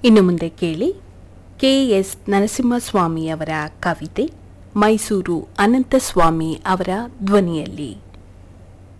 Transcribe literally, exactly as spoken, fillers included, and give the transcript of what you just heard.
ಇನ್ನು ಮುಂದೆ ಕೇಳಿ ಕೆ ಎಸ್ ನರಸಿಂಹಸ್ವಾಮಿ ಅವರ ಕವಿತೆ ಮೈಸೂರು ಅನಂತಸ್ವಾಮಿ ಅವರ ಧ್ವನಿಯಲ್ಲಿ.